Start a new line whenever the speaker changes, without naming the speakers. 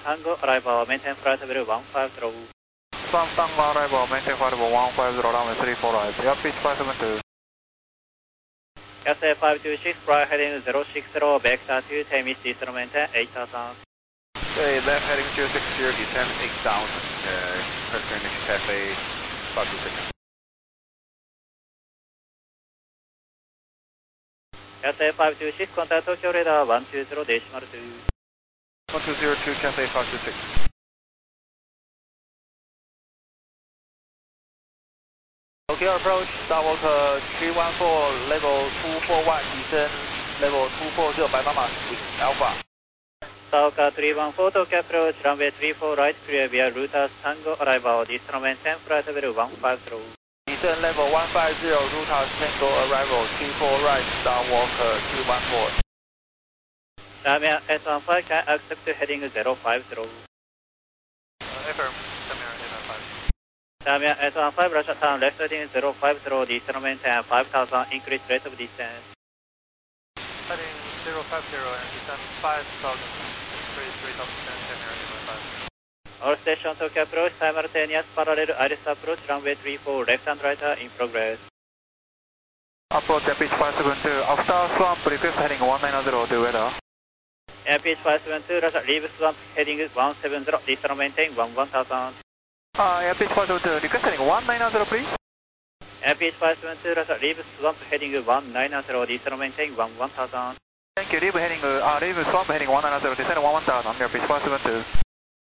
Tango, arrival, maintain flight level 150.
Swamp Tango, arrival, maintain flight level 150, runway 34 right. Yeah, pitch 572.
Cathay 526, fly heading 060, back start to Temis, descent maintain 8000.
Okay, left heading 060, descent 8000, current Cathay 526.
Cathay 526, contact Tokyo radar 120.2.
1202, Cathay 526. Okay, approach, Starwalker 314, level 241, descent level 240, by Mama, Alpha.
Starwalker 314, Tokyo approach, runway 34 right, clear via Rutas Tango, arrival, descent maintain flight level 150.
Descent level 150, Rutas Tango, arrival 34 right, Starwalker 314.
Damia S15, can accept heading 050.
Affirm, Damia S15.
Damia S15, Russia town, left heading 050, descent maintain 5000, increase rate of descent.
Heading 050 and descent 5000, increase rate of descent, Damia S15.
All station Tokyo approach, simultaneous parallel iris approach, runway 34, left and right in progress.
Approach pitch 572, after swamp, request heading 190, do weather.
MPH 572, Russia, leave swamp heading 170, descent maintain 1000.
Pitch 572, request heading 190, please.
MPH 572, Russia, leave swamp heading 190, descent maintain 1000.
Thank you, leave swamp heading 190, descend 1000, pitch 572.